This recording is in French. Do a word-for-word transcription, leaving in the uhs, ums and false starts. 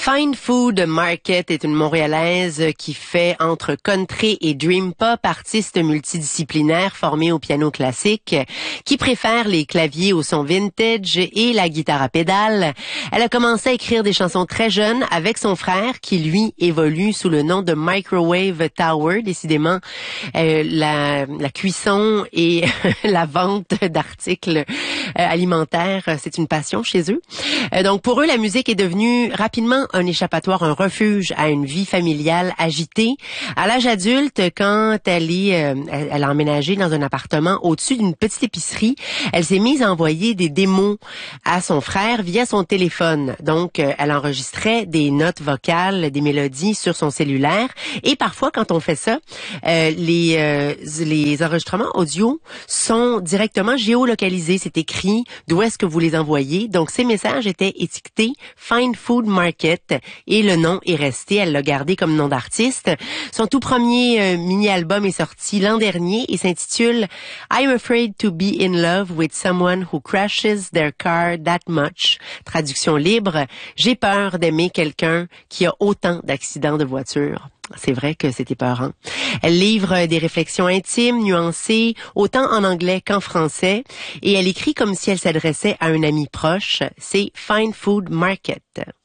Fine Food Market est une Montréalaise qui fait entre country et dream pop, artiste multidisciplinaire formée au piano classique, qui préfère les claviers au son vintage et la guitare à pédales. Elle a commencé à écrire des chansons très jeune avec son frère qui, lui, évolue sous le nom de Microwave Tower. Décidément, euh, la, la cuisson et la vente d'articles euh, alimentaires, c'est une passion chez eux. Euh, donc, pour eux, la musique est devenue rapidement un échappatoire, un refuge à une vie familiale agitée. À l'âge adulte, quand elle est, euh, elle, elle a emménagé dans un appartement au-dessus d'une petite épicerie, elle s'est mise à envoyer des démos à son frère via son téléphone. Donc, euh, elle enregistrait des notes vocales, des mélodies sur son cellulaire. Et parfois, quand on fait ça, euh, les, euh, les enregistrements audio sont directement géolocalisés. C'est écrit d'où est-ce que vous les envoyez. Donc, ces messages étaient étiquetés Fine Food Market et le nom est resté. Elle l'a gardé comme nom d'artiste. Son tout premier euh, mini-album est sorti l'an dernier et s'intitule I'm Afraid to Be in Love with Someone Who Crashes Their Car That Much. Traduction libre, j'ai peur d'aimer quelqu'un qui a autant d'accidents de voiture. C'est vrai que c'est épeurant. Elle livre des réflexions intimes, nuancées, autant en anglais qu'en français, et elle écrit comme si elle s'adressait à un ami proche. C'est Fine Food Market.